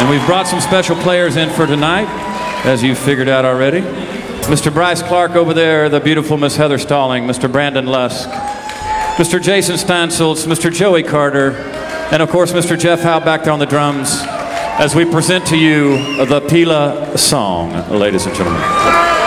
And we've brought some special players in for tonight, as you've figured out already. Mr. Bryce Clark over there, the beautiful Miss Heather Stalling, Mr. Brandon Lusk, Mr. Jason Stansels, Mr. Joey Carter, and of course Mr. Jeff Howe back there on the drums, as we present to you the Pila song, ladies and gentlemen.